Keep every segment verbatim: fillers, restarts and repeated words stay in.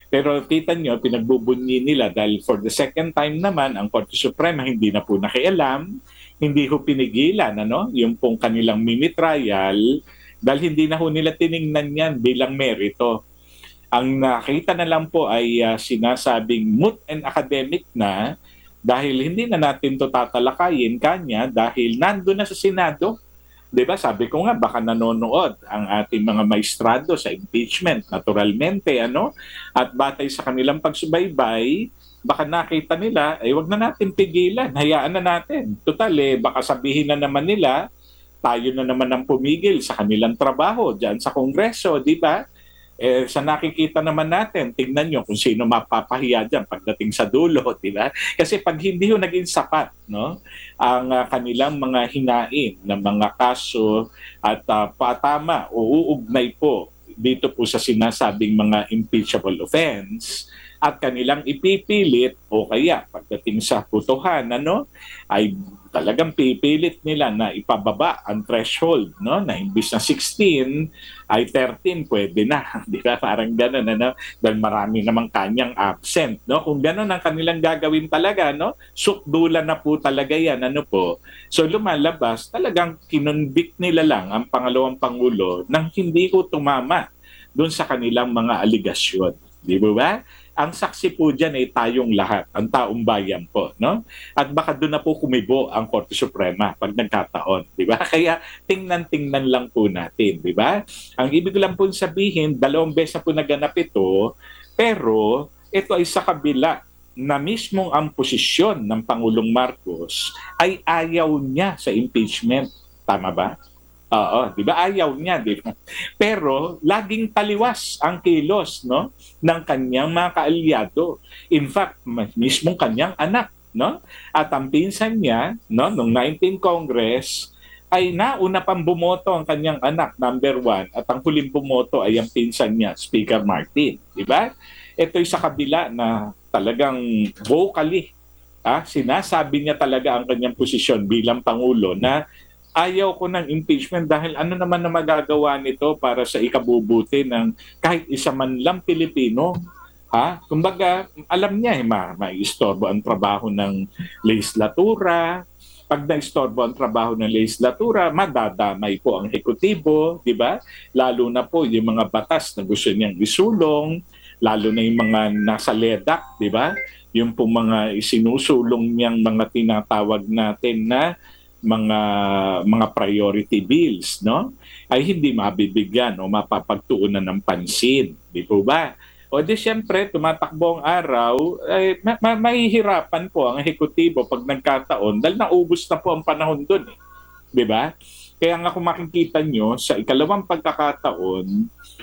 Pero kita nyo, pinagbubunyi nila dahil for the second time naman, ang Korte Suprema hindi na po nakialam, hindi ho pinigilan ano, yung pong kanilang mini trial dahil hindi na ho nila tiningnan yan bilang merito. Ang nakita na lang po ay uh, sinasabing moot and academic na dahil hindi na natin to tatalakayin kanya dahil nando na sa Senado. 'Di ba? Sabi ko nga baka nanonood ang ating mga maestrado sa impeachment naturalmente ano at batay sa kanilang pagsubaybay baka nakita nila ay wag na natin pigilan, hayaan na natin. Total eh baka sabihin na naman nila tayo na naman ang pumigil sa kanilang trabaho diyan sa Kongreso, 'di ba? Eh, sa nakikita naman natin, tingnan nyo kung sino mapapahiya dyan pagdating sa dulo, di ba? Kasi pag hindi yung naging sapat, no, ang uh, kanilang mga hinain ng mga kaso at uh, patama o uugnay po dito po sa sinasabing mga impeachable offense at kanilang ipipilit o kaya pagdating sa putuhan, ano, ay talagang pipilit nila na ipababa ang threshold, no, na imbis na sixteen ay thirteen pwede na, di ba? Parang gano'n, ano? Dahil marami namang kanyang absent, no? Kung gano'n ang kanilang gagawin talaga, no? Sukdulan na po talaga yan, ano po? So lumalabas, talagang kinonvict nila lang ang pangalawang Pangulo nang hindi ko tumama doon sa kanilang mga aligasyon. Di ba? Ang saksi po dyan ay tayong lahat, ang taong bayan po, no? At baka doon na po kumibo ang Korte Suprema pag nagkataon, di ba? Kaya tingnan-tingnan lang po natin, di ba? Ang ibig lang po sabihin, dalawang beses na po naganap ito, pero ito ay sa kabila na mismong ang posisyon ng Pangulong Marcos ay ayaw niya sa impeachment. Tama ba? Oo, 'di ba? Ayaw niya, 'di ba? Pero laging taliwas ang kilos, no, ng kanyang mga kaalyado. In fact, mismong kanyang anak, no? At ang pinsan niya, no, nung nineteenth Congress ay nauna pang bumoto ang kanyang anak, number one, at ang huling bumoto ay ang pinsan niya, Speaker Martin, 'di ba? Ito'y sa kabila na talagang vocally, ah, sinasabi niya talaga ang kanyang posisyon bilang Pangulo na ayaw ko ng impeachment dahil ano naman na magagawa nito para sa ikabubuti ng kahit isa man lang Pilipino. Ha? Kumbaga, alam niya, eh, ma maistorbo ang trabaho ng legislatura. Pag naistorbo ang trabaho ng legislatura, madadamay po ang ehekutibo, di ba? Lalo na po yung mga batas na gusto niyang isulong, lalo na yung mga nasa LEDAC, di ba? Yung po mga isinusulong niyang mga tinatawag natin na mga mga priority bills, no, ay hindi mabibigyan o mapapagtuunan ng pansin, di po ba? O di siyempre, tumatakbo ang araw, ay ma- ma- mahihirapan po ang ehekutibo pag nagkataon dahil naubos na po ang panahon doon, eh. Di ba? Kaya nga kung makikita nyo, sa ikalawang pagkakataon,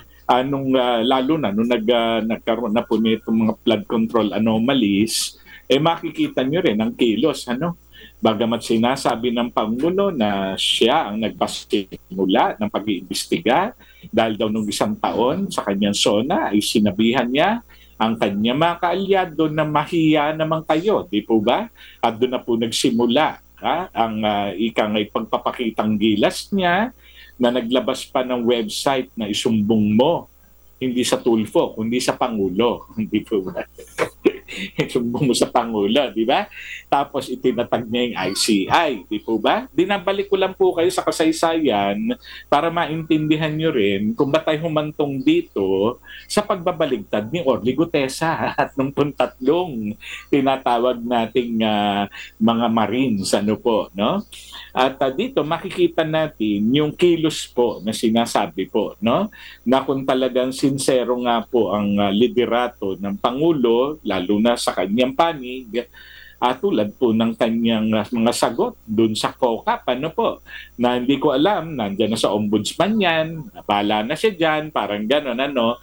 anong uh, lalo na nung nag, uh, nagkaroon na po nitong mga flood control anomalies, eh makikita nyo rin ang kilos, ano? Bagamat sinasabi ng Pangulo na siya ang nagpasimula ng pag-iimbestiga dahil daw nung isang taon sa kanyang SONA ay sinabihan niya ang kanyang mga kaalyado na mahiya naman kayo, di po ba? At doon na po nagsimula, ha, ang uh, ikang ay pagpapakitang gilas niya na naglabas pa ng website na isumbong mo, hindi sa Tulfo, kundi sa Pangulo, hindi po ba? Sumbong mo sa Pangulo, di ba? Tapos itinatag niya yung I C I, di po ba? Dinabalik ko lang po kayo sa kasaysayan para maintindihan nyo rin kung ba't tayo humantong dito sa pagbabaligtad ni Orly Gutesa at nung tatlong tinatawag nating uh, mga Marines, ano po, no? At uh, dito makikita natin yung kilos po na sinasabi po, no? Na kung talagang sincero nga po ang uh, liderato ng Pangulo, lalo na sa kanyang panig, at tulad po ng kanyang uh, mga sagot dun sa COCAP, ano po, na hindi ko alam, nandiyan na sa ombudsman yan, bala na siya dyan, parang gano'n, ano,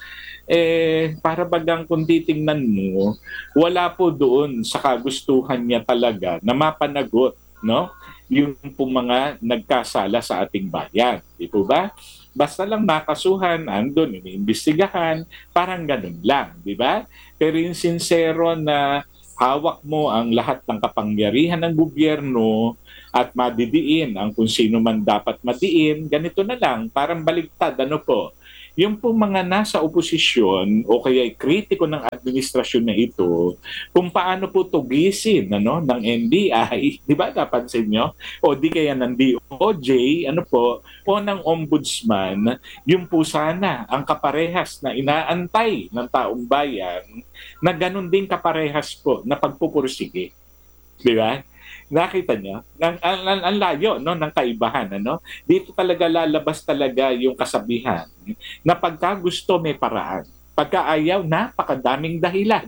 eh, para bagang kung titingnan mo, wala po doon sa kagustuhan niya talaga na mapanagot, no? Yung po mga nagkasala sa ating bayan, di po ba? Basta lang makasuhan, andun, iniimbestigahan, parang ganun lang, di ba? Pero yung sincero na hawak mo ang lahat ng kapangyarihan ng gobyerno at madidiin ang kung sino man dapat madiin, ganito na lang, parang baligtad, ano po. yung po mga nasa oposisyon o kaya kritiko ng administrasyon na ito, kung paano po tugisin ano, ng N B I, di ba napansin nyo? O di kaya ng D O J, ano po, o ng ombudsman, yung po sana ang kaparehas na inaantay ng taong bayan na ganun din kaparehas po na pagpupursige. Di ba? Nakita niyo? Ang, ang, ang, ang layo no, ng kaibahan. Ano? Dito talaga lalabas talaga yung kasabihan na pagka gusto may paraan. Pagka ayaw, napakadaming dahilan.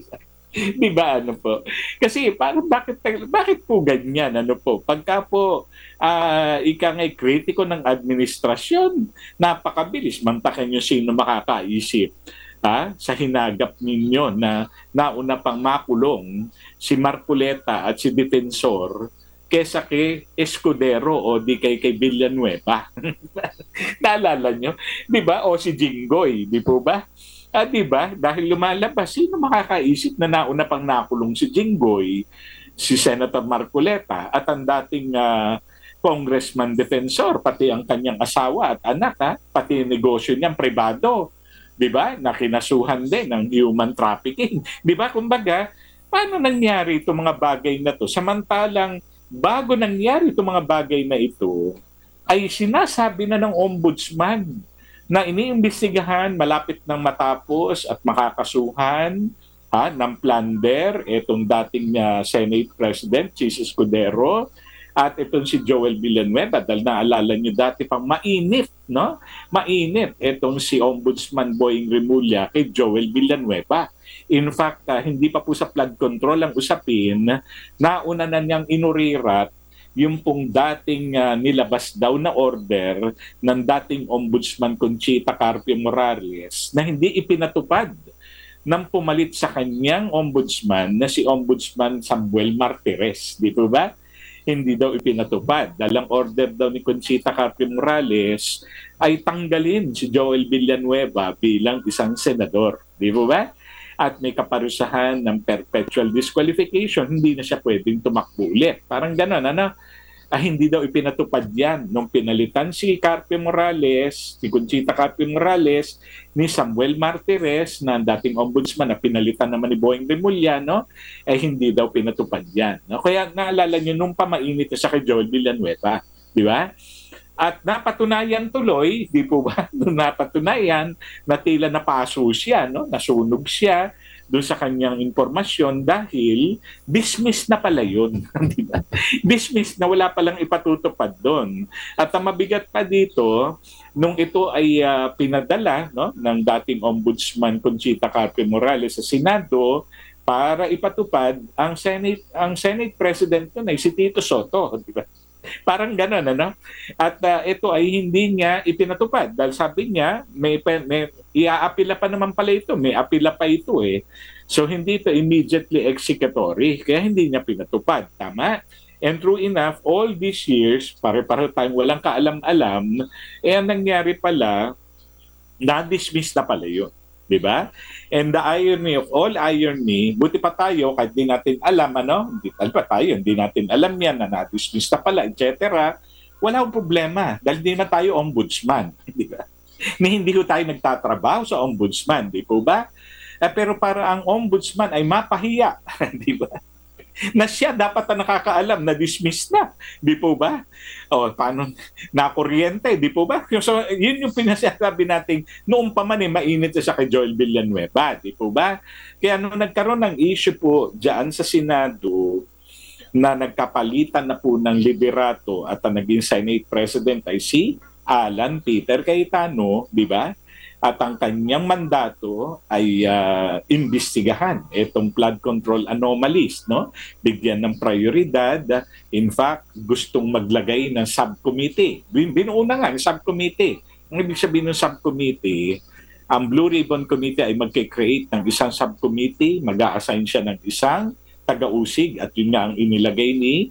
Di ba ano po? Kasi parang bakit, bakit po ganyan? Ano po? Pagka po uh, ika nga'y kritiko ng administrasyon, napakabilis. Mantakin nyo sino makakaisip. Ha, sa hinagap ninyo na nauna pang makulong si Marcoleta at si Defensor kesa kay Escudero o di kay kay Villanueva. Naalala nyo? Di ba? O si Jinggoy, di po ba? Ah, di ba? Dahil lumalabas, sino makakaisip na nauna pang nakulong si Jinggoy, si Senator Marcoleta at ang dating uh, Congressman Defensor, pati ang kanyang asawa at anak, ha? Pati yung negosyo niyang pribado. Di ba? Na kinasuhan din ng human trafficking. Di ba? Kumbaga, paano nangyari itong mga bagay na to? Samantalang bago nangyari itong mga bagay na ito, ay sinasabi na ng ombudsman na iniimbestigahan, malapit nang matapos at makakasuhan ha, ng plunder, itong dating uh, Senate President, Chis Escudero, at itong si Joel Villanueva, dahil naalala nyo dati pang mainit, no? Mainit itong si Ombudsman Boying Remulla kay Joel Villanueva. In fact, uh, hindi pa po sa flood control ang usapin, nauna na niyang inurirat yung pong dating uh, nilabas daw na order ng dating Ombudsman Conchita Carpio Morales na hindi ipinatupad nang pumalit sa kanyang ombudsman na si Ombudsman Samuel Martires. Di po ba? Hindi daw ipinatupad. Dalang order daw ni Conchita Carpio Morales ay tanggalin si Joel Villanueva bilang isang senador. Di ba ba? At may kaparusahan ng perpetual disqualification, hindi na siya pwedeng tumakbo ulit. Parang gano'n, ano? Ah, hindi daw ipinatupad yan nung pinalitan si Carpio Morales, si Conchita Carpio Morales, ni Samuel Martires na dating ombudsman na pinalitan naman ni Boying Remulla, no? Eh hindi daw pinatupad yan. No? Kaya naalala nyo nung pamainit sa kay Joel Villanueva, di ba? At napatunayan tuloy, di po ba? Nung napatunayan na tila napaso siya, no? Nasunog siya doon sa kanyang impormasyon dahil dismiss na pala yun. Diba? Dismiss na wala palang ipatutupad doon. At ang mabigat pa dito, nung ito ay uh, pinadala no, ng dating Ombudsman Conchita Carpio Morales sa Senado para ipatupad, ang Senate, ang Senate President nun ay si Tito Soto. Diba? Parang gano'n, ano? At uh, ito ay hindi niya ipinatupad dahil sabi niya, may, may iaapila pa naman pala ito, may apila pa ito eh. So hindi ito immediately executory, kaya hindi niya pinatupad. Tama? And true enough, all these years, pare-pare tayong walang kaalam-alam, eh ang nangyari pala, na-dismiss na pala yun. Diba? And the irony of all irony, buti pa tayo, kahit di natin alam, ano, hindi pa tayo, hindi natin alam yan, na na-dismiss na pala, et cetera. Wala akong problema, dahil di na tayo ombudsman. Diba? Ni hindi ko tayo nagtatrabaho sa ombudsman, di po ba? Eh, pero para ang ombudsman ay mapahiya, di ba? Na siya dapat na nakakaalam na dismiss na, di po ba? O paano nakuryente, di po ba? So yun yung pinasasabi natin noong pa man eh, mainit sa kay Joel Villanueva, di po ba? Kaya nung nagkaroon ng issue po diyan sa Senado na nagkapalitan na po ng liderato at ang naging Senate President ay si Alan Peter Cayetano, di ba? At ang kanyang mandato ay uh, imbestigahan itong flood control anomalies, no? Bigyan ng prioridad. In fact, gustong maglagay ng subcommittee. Binuo na nga ng subcommittee. Ang ibig sabihin ng subcommittee, ang Blue Ribbon Committee ay mag-create ng isang subcommittee, mag-a-assign siya ng isang taga-usig at yun nga ang inilagay ni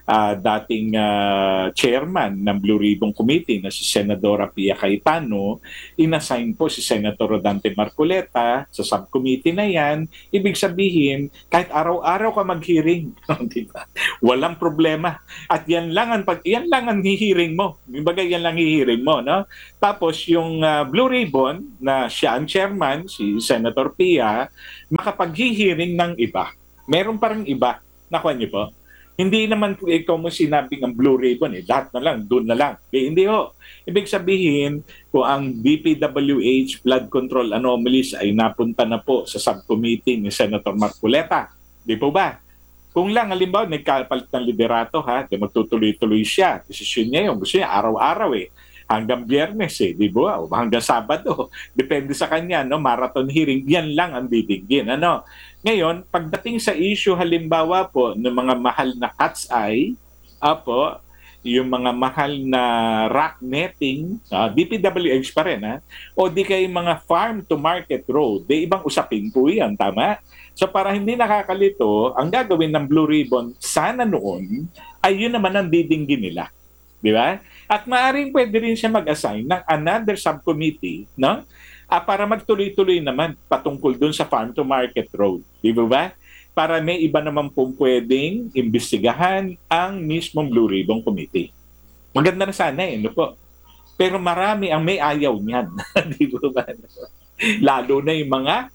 uh, dating uh, chairman ng Blue Ribbon Committee na si Senadora Pia Cayetano, inassign po si Senator Rodante Marcoleta sa subcommittee na yan. Ibig sabihin, kahit araw-araw ka mag-hearing, diba? Walang problema. At yan lang ang, pag, yan lang ang hihiring mo. Kumbaga, yan lang hihiring mo. No? Tapos yung uh, Blue Ribbon, na siya ang chairman, si Senator Pia, makapaghihiring ng iba. Meron parang iba. Nakuha niyo po? Hindi naman po ikaw mo sinabing ang Blue Ribbon, eh. Lahat na lang, doon na lang. Eh, hindi ho. Ibig sabihin, kung ang D P W H flood control anomalies ay napunta na po sa subcommittee ni Senator Marcoleta. Di po ba? Kung lang, halimbawa, nagkapalit ng liderato, ha, di magtutuloy-tuloy siya. Desisyon niya yun. Gusto niya, araw-araw eh. Hanggang Biyernes eh, di ba? O hanggang Sabado. Depende sa kanya, no? Marathon hearing, yan lang ang bibigyan. Ano? Ngayon, pagdating sa issue, halimbawa po, ng mga mahal na cat's eye, apo, yung mga mahal na rock netting, uh, D P W H pa rin, ha? O di kay mga farm to market road, di ibang usapin po yan, tama? So para hindi nakakalito, ang gagawin ng Blue Ribbon, sana noon, ay yun naman ang didinggin nila. Di ba? At maaaring pwede rin siya mag-assign ng another subcommittee, no? Ah, para magtuloy-tuloy naman patungkol dun sa farm to market road. Di ba? Para may iba naman pong pwedeng imbestigahan ang mismong Blue Ribbon Committee. Maganda na sana eh, no po? Pero marami ang may ayaw niyan. Di ba? Lalo na yung mga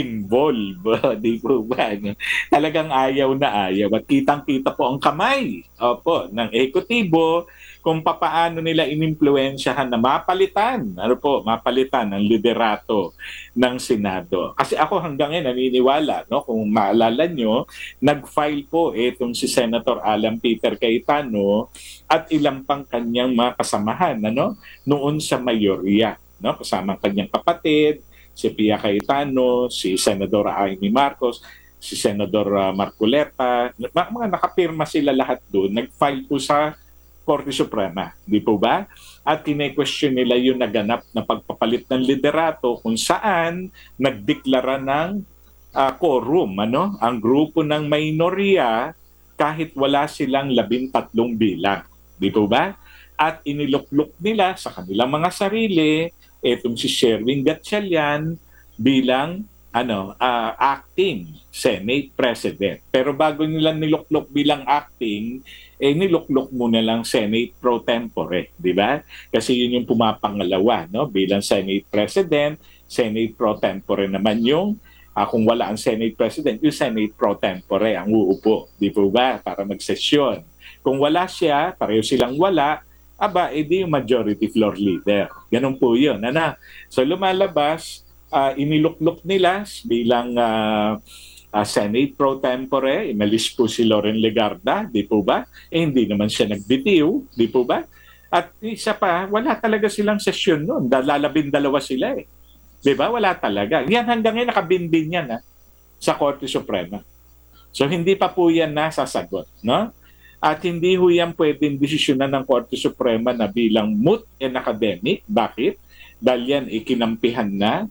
involved. Di po ba? Talagang ayaw na ayaw. At kitang-kita po ang kamay, opo, ng ekotibo kung papaano nila inimpluwensyahan na mapalitan, ano po, mapalitan ang liderato ng Senado. Kasi ako hanggang ngayon naniniwala, no, kung maalala nyo, nag-file po itong si Senator Alan Peter Cayetano at ilang pang kanyang mga kasamahan, ano, noon sa mayorya, no, kasama kanyang kapatid, si Pia Cayetano, si Senadora Amy Marcos, si Senador uh, Marcoleta, mga nakapirma sila lahat doon, nag-file po sa Korte Suprema, di po ba? At kine-question nila yung naganap na pagpapalit ng liderato kung saan nagdeklara ng uh, quorum, ano? Ang grupo ng minorya kahit wala silang labintatlong bilang, di po ba? At iniluklok nila sa kanilang mga sarili etong si Sherwin Gatchalian bilang ano uh, acting Senate President. Pero bago nila niluklok bilang acting, eh niluklok muna lang Senate Pro Tempore, di ba? Kasi yun yung pumapangalawa, no? Bilang Senate President, Senate Pro Tempore naman yung uh, kung wala ang Senate President, yung Senate Pro Tempore ang uupo, di po ba? Para magsesyon. Kung wala siya, pareho silang wala, aba, edi yung majority floor leader. Ganun po yun. Ano? So lumalabas, uh, iniluklok nila bilang uh, uh, Senate Pro Tempore, inalis po si Loren Legarda, di po ba? Eh hindi naman siya nagbitiw, di po ba? At isa pa, wala talaga silang sesyon noon. Lalabing dalawa sila eh. Di ba? Wala talaga. Yan hanggang ngayon nakabindin yan ha, sa Korte Suprema. So hindi pa po yan nasasagot, no? At hindi ho yan pwedeng desisyonan ng Korte Suprema na bilang moot and academic. Bakit? Dahil yan ikinampihan na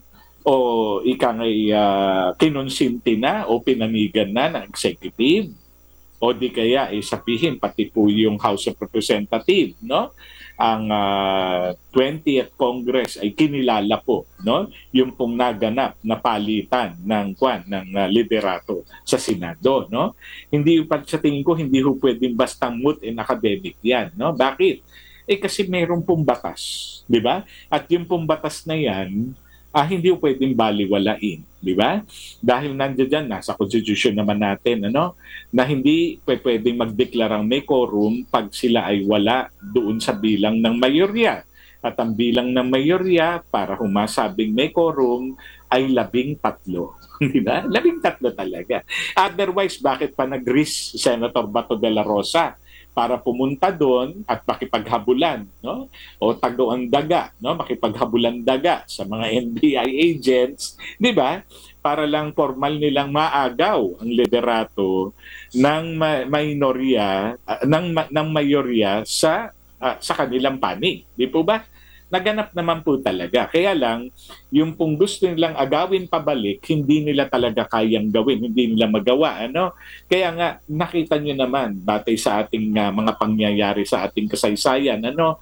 o ika ngay uh, kinonsinti na o pinanigan na ng executive o di kaya eh, sabihin pati po yung House of Representatives, no? Ang uh, twentieth Congress ay kinilala po, no? Yung pong naganap na palitan ng kwan ng uh, liderato sa Senado, no? Hindi pa sa tingin ko hindi ho pwedeng bastang moot and academic 'yan, no? Bakit? Eh kasi mayroong pong batas, di ba? At yung pong batas na 'yan, ah, hindi po pwedeng baliwalain, di ba? Dahil nandiyan dyan, nasa constitution naman natin, ano, na hindi pwedeng magdeklarang may quorum pag sila ay wala doon sa bilang ng mayorya. At ang bilang ng mayorya para humasabing may quorum ay labing tatlo. Di ba? Labing tatlo talaga. Otherwise, bakit pa nag-risk si Senator Bato de la Rosa para pumunta doon at makipaghabulan, no? O tago ang daga, no? Makipaghabulan daga sa mga N B I agents, 'di ba? Para lang formal nilang maagaw ang liderato ng ma- minorya uh, ng ng mayorya sa uh, sa kanilang panig, 'di po ba? naganap naman po talaga. Kaya lang, yung pong gusto nilang agawin pabalik, hindi nila talaga kayang gawin, hindi nila magawa. Ano? Kaya nga, nakita nyo naman, batay sa ating uh, mga pangyayari sa ating kasaysayan, ano,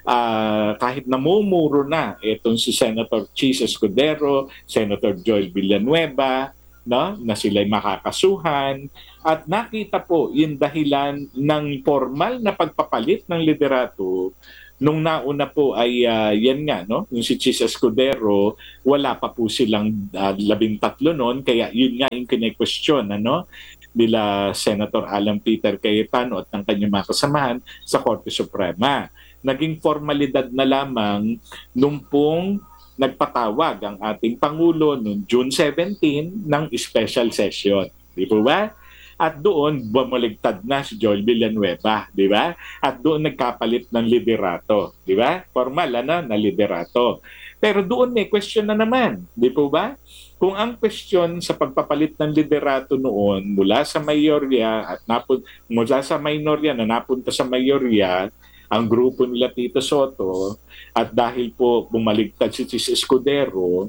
uh, kahit namumuro na itong si Senator Chis Escudero, Senator Joel Villanueva, no, na sila'y makakasuhan, at nakita po yung dahilan ng formal na pagpapalit ng liderato. Nung nauna po ay uh, yan nga, no, yung si Chis Escudero, wala pa po silang uh, labing tatlo noon, kaya yun nga yung kine-question, ano, nila Senator Alan Peter Cayetano at ng kanyang mga kasamahan sa Korte Suprema. Naging formalidad na lamang nung pong nagpatawag ang ating Pangulo noong June seventeenth ng special session. Di po ba? At doon bumuligtad na si Joel Villanueva, di ba? At doon nagkapalit ng liderato, di ba? Formal ano, na liderato. Pero doon may question na naman, di po ba? Kung ang question sa pagpapalit ng liderato noon mula sa mayorya at napun mula sa minorya na napunta sa mayorya, ang grupo nila Tito Soto, at dahil po bumaligtad si Chis Escudero,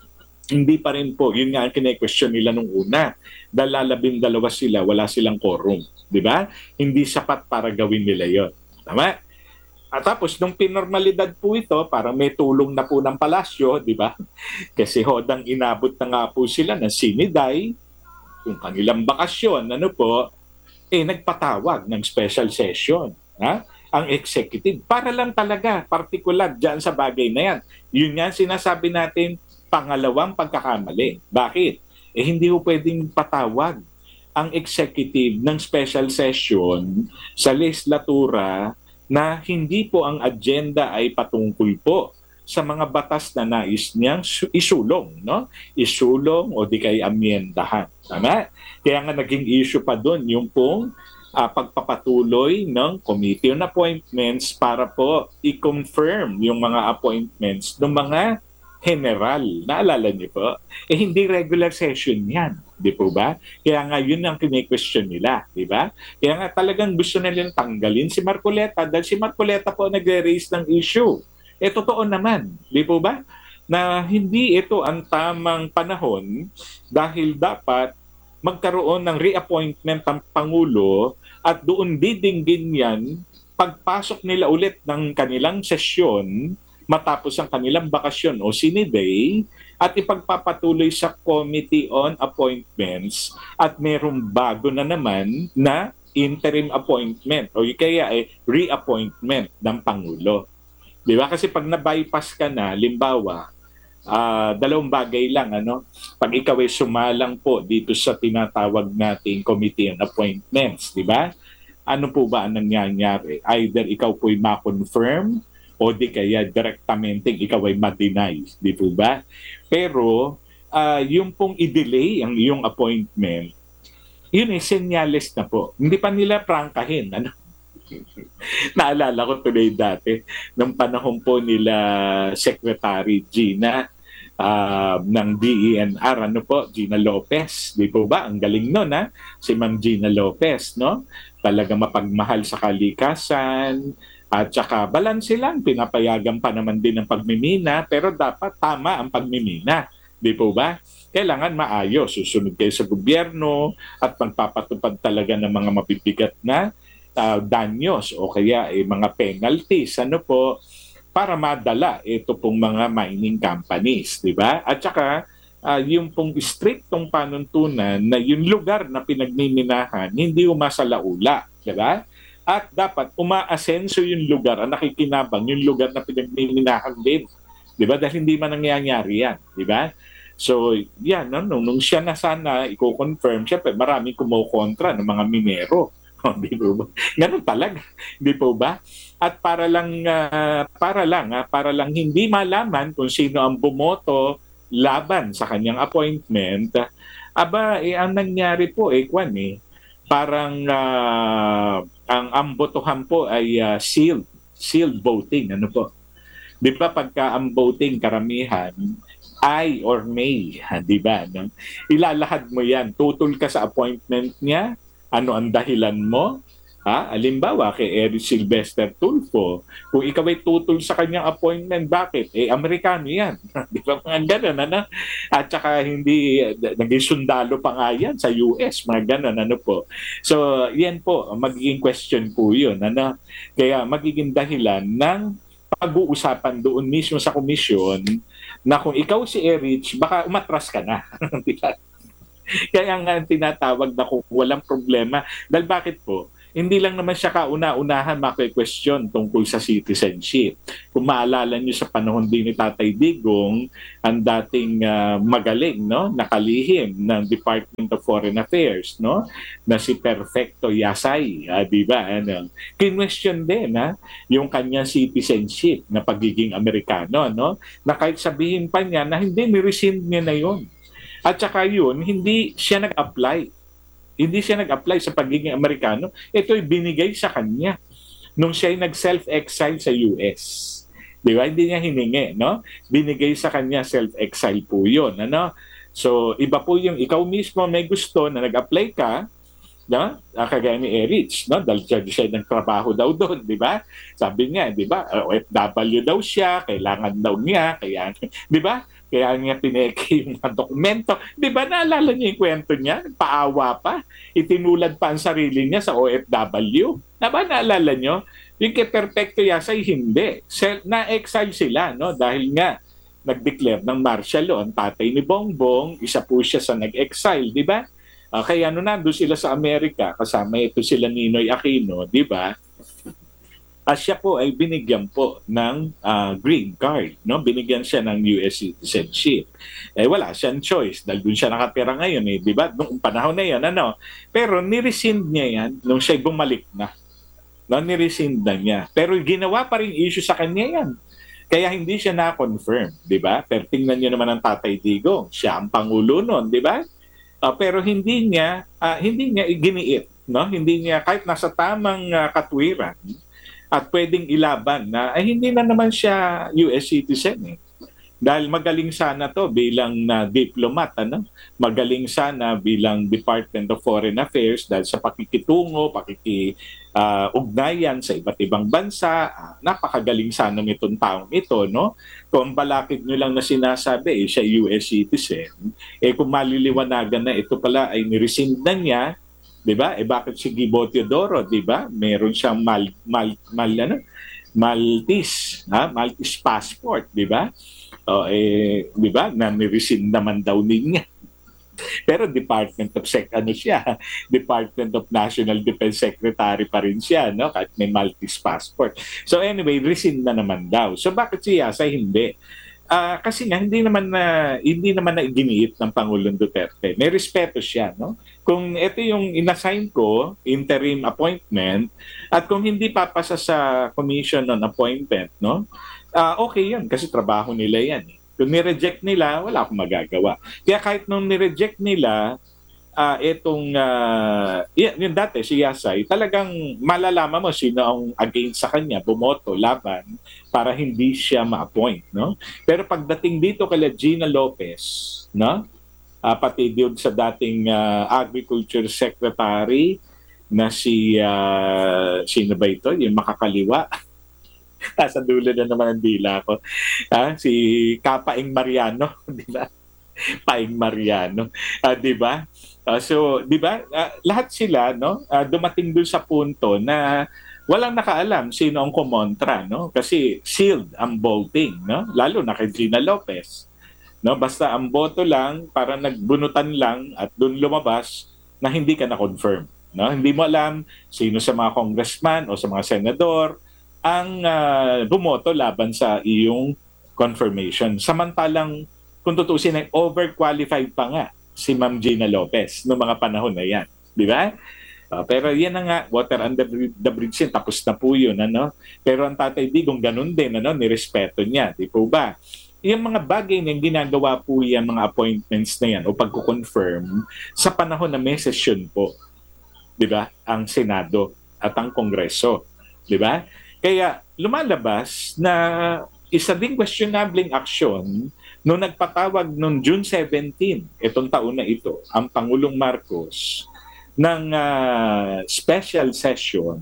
hindi pa rin po, yun nga ang kine-question nila nung una. Dahil lalabing dalawa sila, wala silang quorum. Di ba? Hindi sapat para gawin nila yon. Tama? At tapos, nung pinormalidad po ito, parang may tulong na po ng palasyo, di ba? Kasi hodang inabot na nga po sila ng siniday, yung kanilang bakasyon, ano po, eh nagpatawag ng special session. Ha? Ang executive, para lang talaga, particular dyan sa bagay na yan. Yun nga sinasabi natin, pangalawang pagkakamali. Bakit? Eh hindi ko pwedeng patawag ang executive ng special session sa legislatura na hindi po ang agenda ay patungkol po sa mga batas na nais niyang isulong, no? Isulong o di kay amyendahan. Tama? Kaya nga naging issue pa doon yung pong Uh, pagpapatuloy ng committee on appointments para po i-confirm yung mga appointments ng mga general. Naalala niyo po? Eh hindi regular session yan. Di po ba? Kaya nga yun ang kine-question nila. Di ba? Kaya nga talagang gusto nilang tanggalin si Marcoleta dahil si Marcoleta po nagre-raise ng issue. Eh totoo naman. Di po ba? Na hindi ito ang tamang panahon dahil dapat magkaroon ng reappointment ng Pangulo at doon didinggin yan pagpasok nila ulit ng kanilang sesyon matapos ang kanilang bakasyon o siniday at ipagpapatuloy sa Committee on Appointments at merong bago na naman na interim appointment o kaya ay reappointment ng Pangulo. Di ba? Kasi pag na-bypass ka na, limbawa, Uh, dalawang bagay lang, ano? Pag ikaw ay sumalang po dito sa tinatawag nating Committee on Appointments, di ba? Ano po ba ang nangyayari? Either ikaw po'y ma-confirm o di kaya direktamente ikaw ay ma-deny, di po ba? Pero uh, yung pong i-delay ang iyong appointment, yun ay senyales na po. Hindi pa nila prangkahin, ano? Naalala ko tuloy dati, nung panahon po nila Secretary Gina uh, ng D E N R, ano po, Gina Lopez. Di po ba? Ang galing nun, ha? Si Ma'am Gina Lopez, no? Talaga mapagmahal sa kalikasan, at saka balanse lang, pinapayagan pa naman din ang pagmimina, pero dapat tama ang pagmimina. Di po ba? Kailangan maayos, susunod kayo sa gobyerno at magpapatupad talaga ng mga mabibigat na Uh, danyos o kaya eh, mga penalties ano po para madala ito pong mga mining companies, di ba? At saka uh, yung pong strictong panuntunan na yung lugar na pinagmiminahan hindi umasalaula, di ba? At dapat umaasenso yung lugar, ang nakikinabang yung lugar na pinagmiminahan din, di ba? Dahil hindi man nangyayari yan, di ba? So, yan, no? nung, nung siya na sana i-confirm, syempre maraming kumukontra ng mga minero. Oh, di po ba? Ganun talaga, di po ba? At para lang uh, para lang uh, para lang hindi malaman kung sino ang bumoto laban sa kanyang appointment, uh, aba eh, ang nangyari po eh kwan eh parang uh, ang ang botohan po ay uh, sealed sealed voting, ano po. Di ba pagka ang voting karamihan ay or may, di ba? No? Ilalahad mo yan, tutol ka sa appointment niya. Ano ang dahilan mo? Ha? Alimbawa, kay Eric Sylvester Tulfo, kung ikaw ay tutol sa kanyang appointment, bakit? Eh, Amerikano yan. Di ba mga ganun, ano? At saka hindi, naging sundalo pa nga yan sa U S, mga ganun, ano po. So, yan po, magiging question po yun, ano? Kaya magiging dahilan ng pag-uusapan doon mismo sa komisyon na kung ikaw si Erich, baka umatras ka na. Di ba? Kaya nga tinatawag na kung walang problema. Dahil bakit po? Hindi lang naman siya kauna-unahan maki-question tungkol sa citizenship. Kung maalala niyo sa panahon din ni Tatay Digong, ang dating uh, magaling, no, nakalihim ng Department of Foreign Affairs, no, na si Perfecto Yasay, uh, di ba? Ano, kin-question din, ha, yung kanyang citizenship na pagiging Amerikano, no, na kahit sabihin pa niya na hindi, ni-rescind niya na yun. At saka yun, hindi siya nag-apply. Hindi siya nag-apply sa pagiging Amerikano. Ito'y binigay sa kanya nung siya ay nag-self-exile sa U S. Di ba? Hindi niya hiningi, no? Binigay sa kanya self-exile po yun, ano? So, iba po yung ikaw mismo may gusto na nag-apply ka, no? Uh, kagaya ni Erich, no? Dahil siya, siya ng trabaho daw doon, di ba? Sabi niya, di ba? O F W daw siya, kailangan daw niya, kaya, di ba? Kaya niya pineke yung mga dokumento. Di ba naalala niya yung kwento niya? Paawa pa. Itinulad pa ang sarili niya sa O F W. Na ba naalala niyo? Yung kay Perfecto Yasay, hindi. Na-exile sila, no? Dahil nga, nag-declare ng martial law. Ang tatay ni Bongbong, isa po siya sa nag-exile, di ba? Uh, kaya ano nandun sila sa Amerika, kasama ito sila Ninoy Aquino, di ba? At siya po ay binigyan po ng uh, green card, no? Binigyan siya ng U S citizenship. Eh wala siyang choice dahil doon siya nakatira ngayon, eh, di ba? Noong panahon na 'yan, ano? Pero ni-rescind niya 'yan nung siya bumalik na. No, ni-rescind na niya. Pero ginawa pa rin issue sa kanya 'yan. Kaya hindi siya na-confirm, di ba? Pero tingnan niyo naman ang Tatay Digong, siya ang pangulo noon, di ba? Uh, pero hindi niya uh, hindi niya iginiit, no? Hindi niya kahit nasa tamang uh, katwiran at pwedeng ilaban na ay hindi na naman siya U S citizen, eh. Dahil magaling sana to bilang uh, diplomat, ano? Magaling sana bilang Department of Foreign Affairs dahil sa pakikitungo, pakikiugnayan uh, sa iba't ibang bansa. Uh, napakagaling sana nitong taong ito, no? Kung balakid nyo lang na sinasabi, eh, siya U S citizen, eh kung maliliwanagan na ito pala ay nirescind na niya, 'di ba? Eh bakit si Gibo Teodoro, 'di ba? Meron siyang mal mal, mal ano? Maltese, ha? Maltese passport, 'di ba? O eh, 'di ba? Na ni-rescind naman daw niya. Pero Department of Sec ano siya, Department of National Defense Secretary pa rin siya, no? Kahit may Maltese passport. So anyway, rescind na naman daw. So bakit si Yasay hindi? Uh, kasi nga hindi naman na hindi naman na iginiit ng Pangulong Duterte. May respeto siya, no? Kung ito yung inassign ko, interim appointment, at kung hindi papasa sa commission on appointment, no? Uh, okay 'yun kasi trabaho nila 'yan. Eh. Kung ni-reject nila, wala akong magagawa. Kaya kahit nung ni-reject nila, uh, itong, uh, yung dati, si Yasay, talagang malalaman mo sino ang against sa kanya, bumoto, laban, para hindi siya ma-appoint, no? Pero pagdating dito kay Gina Lopez, no? Uh, pati doon sa dating uh, Agriculture Secretary na si, uh, sino ba ito? Yung makakaliwa. Nasa dulo na naman ang dila ko. Ha? Si Kapaing Mariano, di ba? Paing Mariano, uh, di ba? Uh, so, di ba? Uh, lahat sila, no? Uh, dumating dun sa punto na walang nakaalam sino ang kumontra, no? Kasi sealed ang voting, no? Lalo na kay Gina Lopez. No? Basta ang boto lang, para nagbunutan lang at dun lumabas na hindi ka na-confirm. No? Hindi mo alam sino sa mga congressman o sa mga senador ang uh, bumoto laban sa iyong confirmation. Samantalang, kung tutusin ay overqualified pa nga si Ma'am Gina Lopez noong mga panahon na yan. Di ba? Uh, pero yan na nga, water under the bridge yan, tapos na po yun. Ano? Pero ang Tatay Digong ganun din, ano? Nirespeto niya. Di po ba? Yung mga bagay na ginagawa po yan, mga appointments na yan o pagkukonfirm sa panahon na may session po. Di ba? Ang Senado at ang Kongreso. Di ba? Kaya lumalabas na isa ding questionabling aksyon nung nagpatawag noong June seventeenth, itong taon na ito, ang Pangulong Marcos ng ah, special session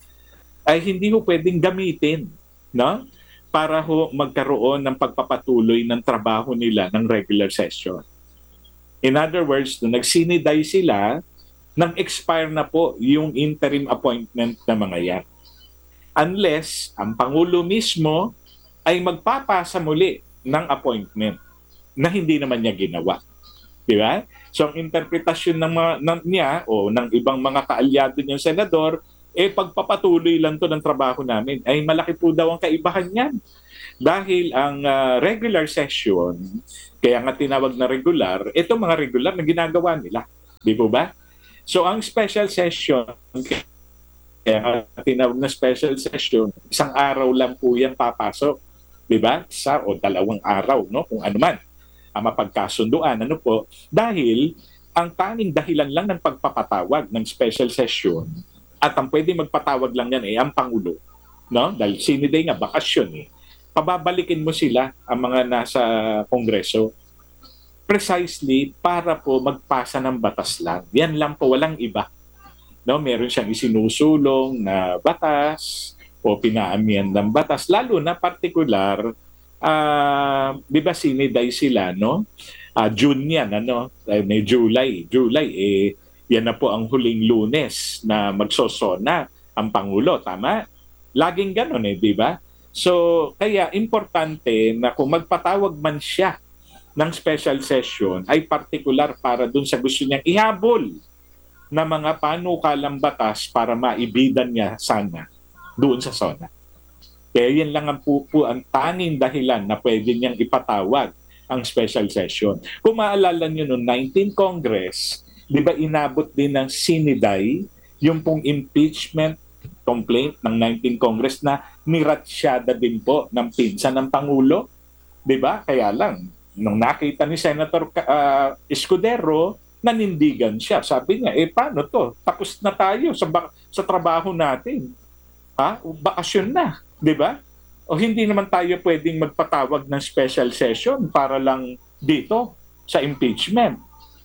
ay hindi ho pwedeng gamitin, no? Para ho magkaroon ng pagpapatuloy ng trabaho nila ng regular session. In other words, nung nagsiniday sila, nang-expire na po yung interim appointment na mga yan. Unless ang Pangulo mismo ay magpapasa muli ng appointment na hindi naman niya ginawa. Di ba? So ang interpretasyon ng, mga, ng niya o ng ibang mga kaalyado niyang senador, eh pagpapatuloy lang to ng trabaho namin, ay malaki po daw ang kaibahan niyan. Dahil ang uh, regular session, kaya nga tinawag na regular, itong mga regular na ginagawa nila. Di po ba? So ang special session, kaya nga tinawag na special session, isang araw lang po yan papasok. Di ba? Isa o dalawang araw, no? Kung ano man ang mapagkasunduan. Ano po? Dahil ang tanging dahilan lang ng pagpapatawag ng special session at ang pwede magpatawag lang yan eh ang Pangulo. No? Dahil siniday nga, bakasyon eh. Pababalikin mo sila ang mga nasa Kongreso precisely para po magpasa ng batas lang. Yan lang po, walang iba. No? Meron siyang isinusulong na batas o pinaamyan ng batas. Lalo na particular, uh, di ba siniday sila, no? Uh, June yan, ano? Uh, may July. July, eh, yan na po ang huling Lunes na magsosona ang Pangulo, tama? Laging ganon eh, di ba? So, kaya importante na kung magpatawag man siya ng special session ay particular para dun sa gusto niyang ihabol na mga panukalang batas para maibidan niya sana doon sa SONA. Kaya yan lang ang, po, po, ang tanging dahilan na pwede niyang ipatawag ang special session. Kung maalala niyo noong nineteenth Congress, di ba inabot din ng siniday yung pong impeachment complaint ng nineteenth Congress na niratsyada din po ng pinsan ng Pangulo? Di ba? Kaya lang, nung nakita ni Senator uh, Escudero, nanindigan siya. Sabi niya, eh paano to? Tapos na tayo sa, sa trabaho natin. Ha? Bakasyon na. Di ba? O hindi naman tayo pwedeng magpatawag ng special session para lang dito sa impeachment.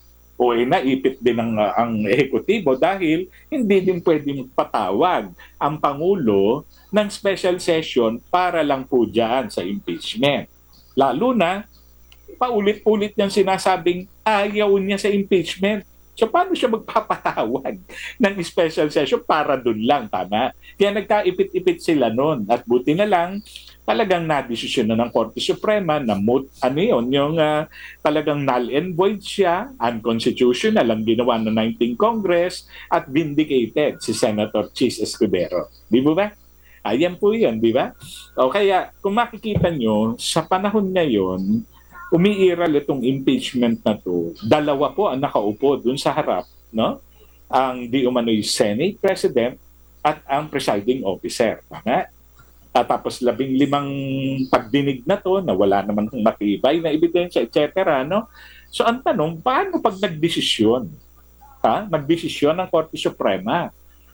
O eh, naipit din ang, uh, ang ehekutibo dahil hindi din pwedeng magpatawag ang Pangulo ng special session para lang po dyan sa impeachment. Lalo na, paulit-ulit niyang sinasabing ayaw niya sa impeachment. So paano siya magpapatawag ng special session para dun lang, tama? Kaya nagkaipit-ipit sila noon at buti na lang talagang nadesisyon na ng Korte Suprema na moot, ano yun, yung uh, talagang null and void siya, unconstitutional ang ginawa ng nineteenth Congress at vindicated si Senator Chis Escudero. Di ba ba? Ayan po yun, di ba? O kaya kung makikita nyo, sa panahon ngayon, umiiral itong impeachment na to. Dalawa po ang nakaupo dun sa harap, no? Ang di umano'y Senate President at ang presiding officer. Tama? At tapos labing limang pagdinig na to na wala naman ng matibay na ebidensya, et cetera. No? So ang tanong, paano pag nagdesisyon? Ha? Nagdesisyon ng Korte Suprema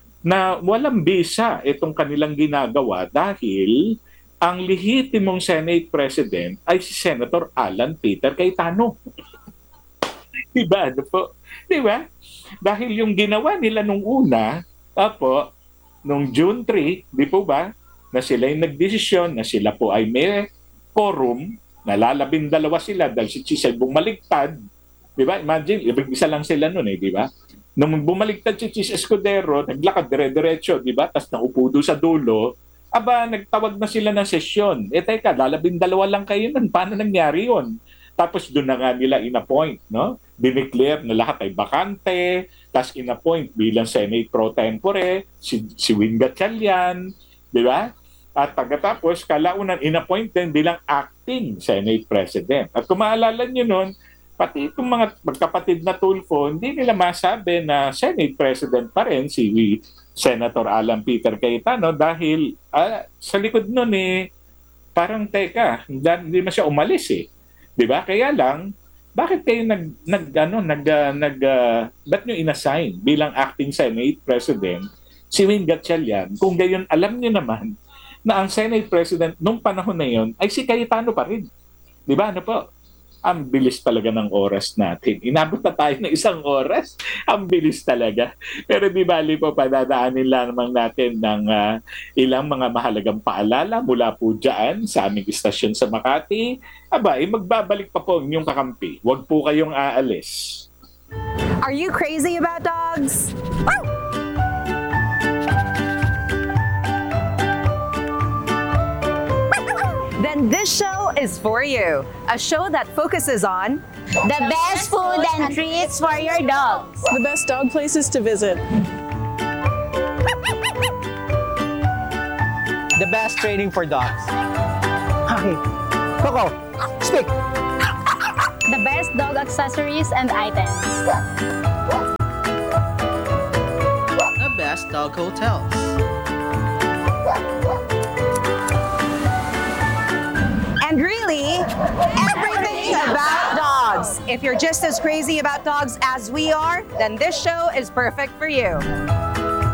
na walang bisa itong kanilang ginagawa dahil ang lehitimong Senate President ay si Senator Alan Peter Cayetano. Diba? Ano po? Diba? Dahil yung ginawa nila nung una, apo, nung June third, di po ba, na sila yung nagdesisyon, na sila po ay may quorum, nalalabindalawa sila dahil si Chis ay bumaligtad. Diba? Imagine, isa lang sila nun eh, diba? Nung bumaligtad si Chis Escudero, naglakad dire-diretso, diba? Tapos naupo doon sa dulo, aba, nagtawag na sila ng sesyon. Eh, teka, lalabing dalawa lang kayo nun. Paano nangyari yun? Tapos doon na nga nila in-appoint, no? Dineclare na lahat ay bakante, tapos in-appoint bilang Senate Pro Tempore, si, si Win Gatchalian, di ba? At pagkatapos, kalaunan in-appoint din bilang acting Senate President. At kung maalala nyo nun, pati itong mga magkapatid na Tulfo, hindi nila masabi na Senate President pa rin si Senator Alan Peter Cayetano dahil ah, sa likod nun eh, parang teka, hindi na siya umalis eh. 'Di ba? Kaya lang, bakit kayo nag nag ano, nag uh, nag uh, ba't niyo inassign bilang acting Senate President si Win Gatchalian kung gayon alam niyo naman na ang Senate President nung panahon na yon ay si Cayetano pa rin. 'Di ba? Ano po? ang bilis talaga ng oras natin. Inabot na tayo ng isang oras. Ang bilis talaga. Pero di bali po, padadaanin lang naman natin ng uh, ilang mga mahalagang paalala mula po dyan sa aming istasyon sa Makati. Aba, eh, magbabalik pa po yung kakampi. Huwag po kayong aalis. Are you crazy about dogs? Then this show is for you. A show that focuses on The best food and treats for your dogs. The best dog places to visit. The best training for dogs. Okay. Coco, speak. The best dog accessories and items. The best dog hotels. and really everything about dogs. If you're just as crazy about dogs as we are, then this show is perfect for you.